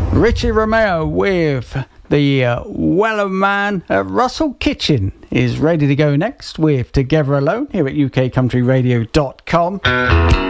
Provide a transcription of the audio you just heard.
Richie Romero with the Weller Man. Russell Kitchen is ready to go next with Together Alone here at ukcountryradio.com.